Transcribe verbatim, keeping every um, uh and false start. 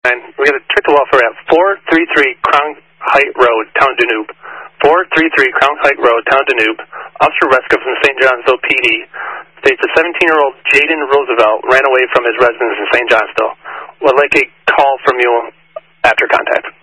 We got a trickle offer at four thirty-three Crown Height Road, Town Danube. four thirty-three Crown Height Road, Town Danube. Officer Reska from Saint Johnsville P D states a seventeen-year-old Jaden Roosevelt ran away from his residence in Saint Johnsville. Would like a call from you after contact.